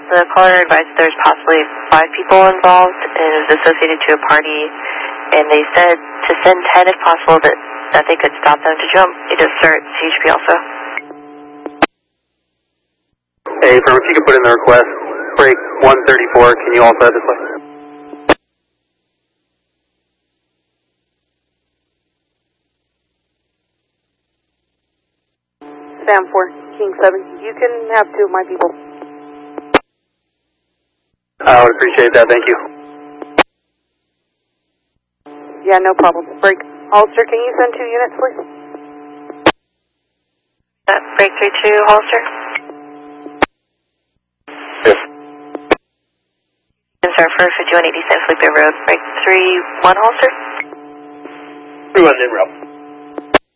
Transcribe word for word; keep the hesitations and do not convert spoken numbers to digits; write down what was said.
The caller advised there's possibly five people involved, and it was associated to a party, and they said to send ten if possible, that, that they could stop them to jump. It does start C H P also. Hey, firm, if you could put in the request, break one thirty-four, can you also head this way? Sam four, King seven, you can have two of my people. I would appreciate that, thank you. Yeah, no problem. Break. Hollister, can you send two units, please? Uh, break three two, Hollister. Yes. Sir, for fifty-one eighty San Felipe Road, break three one, Hollister. three one in route.